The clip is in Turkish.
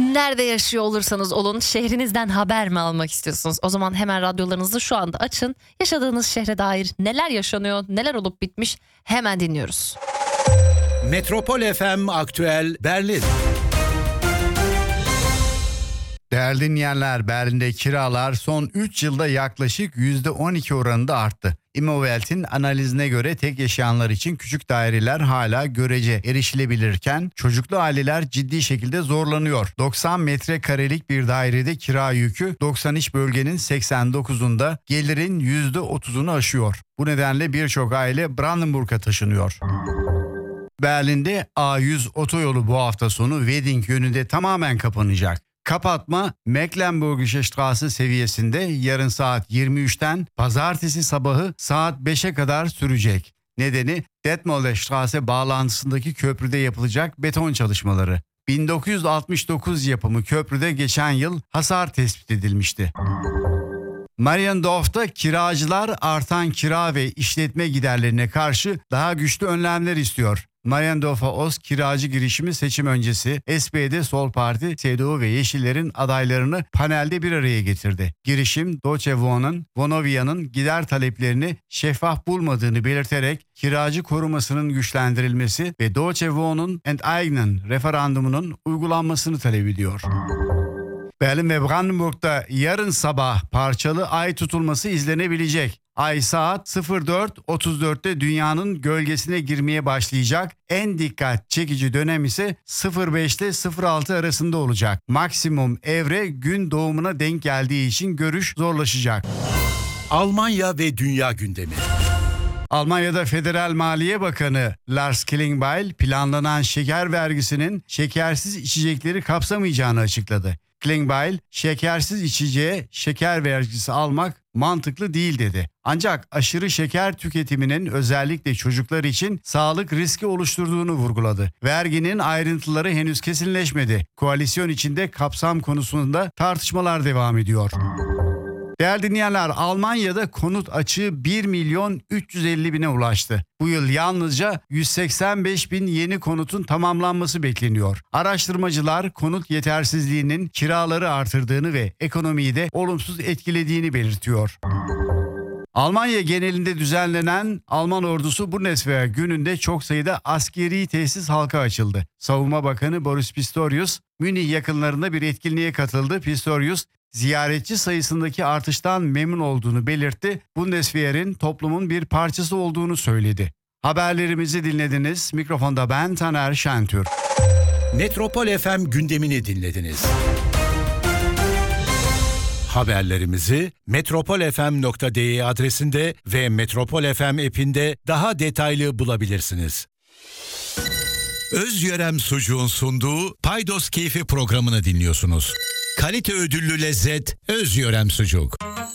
Nerede yaşıyor olursanız olun, şehrinizden haber mi almak istiyorsunuz? O zaman hemen radyolarınızı şu anda açın. Yaşadığınız şehre dair neler yaşanıyor, neler olup bitmiş hemen dinliyoruz. Metropol FM Aktüel Berlin. Değerli dinleyenler, Berlin'de kiralar son 3 yılda yaklaşık %12 oranında arttı. Immowelt'in analizine göre tek yaşayanlar için küçük daireler hala görece erişilebilirken çocuklu aileler ciddi şekilde zorlanıyor. 90 metrekarelik bir dairede kira yükü 90 iç bölgenin 89'unda, gelirin %30'unu aşıyor. Bu nedenle birçok aile Brandenburg'a taşınıyor. Berlin'de A100 otoyolu bu hafta sonu Wedding yönünde tamamen kapanacak. Kapatma Mecklenburgische Straße seviyesinde yarın saat 23'ten pazartesi sabahı saat 5'e kadar sürecek. Nedeni Detmolder Straße bağlantısındaki köprüde yapılacak beton çalışmaları. 1969 yapımı köprüde geçen yıl hasar tespit edilmişti. Mariendorf'ta kiracılar artan kira ve işletme giderlerine karşı daha güçlü önlemler istiyor. Mariendorf'a Ost kiracı girişimi seçim öncesi SPD, Sol Parti, CDU ve Yeşiller'in adaylarını panelde bir araya getirdi. Girişim Deutsche Wohn'un, Vonovia'nın gider taleplerini şeffaf bulmadığını belirterek kiracı korumasının güçlendirilmesi ve Deutsche Wohn'un Enteignen referandumunun uygulanmasını talep ediyor. Berlin ve Brandenburg'da yarın sabah parçalı ay tutulması izlenebilecek. Ay saat 04.34'te dünyanın gölgesine girmeye başlayacak. En dikkat çekici dönem ise 05 ile 06 arasında olacak. Maksimum evre gün doğumuna denk geldiği için görüş zorlaşacak. Almanya ve dünya gündemi. Almanya'da Federal Maliye Bakanı Lars Klingbeil planlanan şeker vergisinin şekersiz içecekleri kapsamayacağını açıkladı. Klingbeil, şekersiz içeceğe şeker vergisi almak mantıklı değil dedi. Ancak aşırı şeker tüketiminin özellikle çocuklar için sağlık riski oluşturduğunu vurguladı. Verginin ayrıntıları henüz kesinleşmedi. Koalisyon içinde kapsam konusunda tartışmalar devam ediyor. Değerli dinleyenler, Almanya'da konut açığı 1.350.000'e ulaştı. Bu yıl yalnızca 185.000 yeni konutun tamamlanması bekleniyor. Araştırmacılar konut yetersizliğinin kiraları artırdığını ve ekonomiyi de olumsuz etkilediğini belirtiyor. Almanya genelinde düzenlenen Alman ordusu Bundeswehr gününde çok sayıda askeri tesis halka açıldı. Savunma Bakanı Boris Pistorius, Münih yakınlarında bir etkinliğe katıldı. Pistorius, ziyaretçi sayısındaki artıştan memnun olduğunu belirtti. Bundeswehr'in toplumun bir parçası olduğunu söyledi. Haberlerimizi dinlediniz. Mikrofonda ben Taner Şentürk. Metropol FM gündemini dinlediniz. Haberlerimizi metropolfm.de adresinde ve Metropol FM app'inde daha detaylı bulabilirsiniz. Özyörem Sucuğun sunduğu Paydos Keyfi programını dinliyorsunuz. Kalite ödüllü lezzet Özyörem Sucuk.